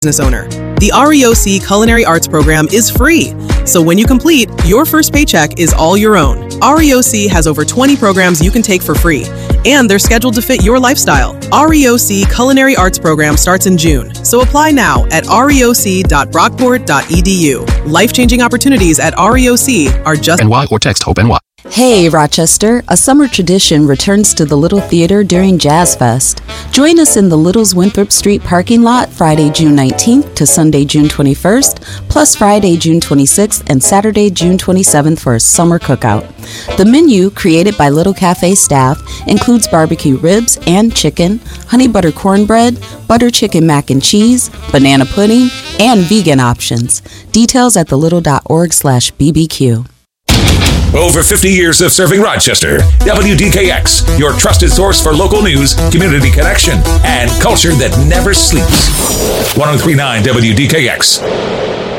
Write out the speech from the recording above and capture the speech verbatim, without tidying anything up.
business owner. The R E O C Culinary Arts Program is free, so when you complete, your first paycheck is all your own. R E O C has over twenty programs you can take for free, and they're scheduled to fit your lifestyle. R E O C Culinary Arts Program starts in June, so apply now at reoc dot brockport dot e d u. Life-changing opportunities at R E O C are just N Y or text HOPE N Y. Hey, Rochester, a summer tradition returns to the Little Theater during Jazz Fest. Join us in the Little's Winthrop Street parking lot Friday, June nineteenth to Sunday, June twenty-first, plus Friday, June twenty-sixth and Saturday, June twenty-seventh for a summer cookout. The menu, created by Little Cafe staff, includes barbecue ribs and chicken, honey butter cornbread, butter chicken mac and cheese, banana pudding, and vegan options. Details at thelittle.org slash BBQ. Over fifty years of serving Rochester. W D K X, your trusted source for local news, community connection, and culture that never sleeps. one oh three point nine W D K X.